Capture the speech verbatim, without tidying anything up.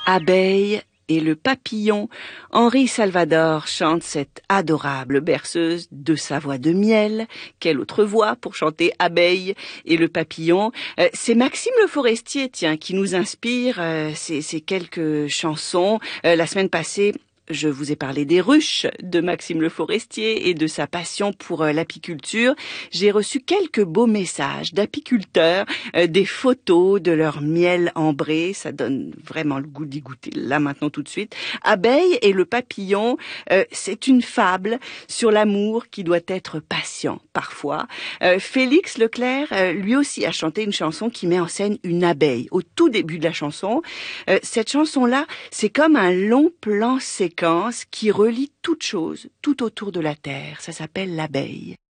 Abeille et le papillon. Henri Salvador chante cette adorable berceuse de sa voix de miel. Quelle autre voix pour chanter Abeille et le papillon? euh, C'est Maxime Le Forestier, tiens, qui nous inspire euh, ces, ces quelques chansons. Euh, la semaine passée, je vous ai parlé des ruches de Maxime Le Forestier et de sa passion pour euh, l'apiculture. J'ai reçu quelques beaux messages d'apiculteurs, euh, des photos de leur miel ambré. Ça donne vraiment le goût d'y goûter là maintenant tout de suite. Abeille et le papillon, euh, c'est une fable sur l'amour qui doit être patient parfois. Euh, Félix Leclerc, euh, lui aussi, a chanté une chanson qui met en scène une abeille au tout début de la chanson. Euh, cette chanson-là, c'est comme un long plan séquence qui relie toute chose tout autour de la terre. Ça s'appelle l'abeille.